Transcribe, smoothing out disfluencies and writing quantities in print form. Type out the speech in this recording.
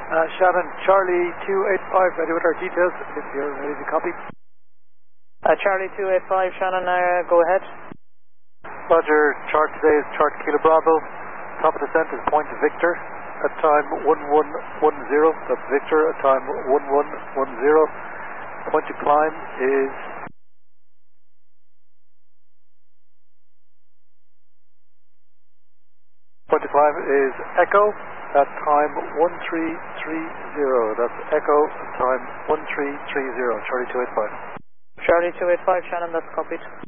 Shannon, Charlie 285, ready with our details, if you're ready to copy. Charlie 285, Shannon, go ahead. Roger, chart today is chart Kilo Bravo. Top of descent is Point Victor at time 1110. That's Victor at time 1110. Point to climb is Echo at time 1330. That's Echo at time 1330. Charlie 285. Charlie 285, Shannon, that's copied.